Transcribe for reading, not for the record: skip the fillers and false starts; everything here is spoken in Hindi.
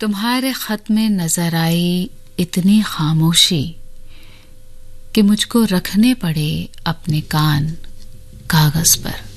तुम्हारे खत में नजर आई इतनी खामोशी कि मुझको रखने पड़े अपने कान कागज पर।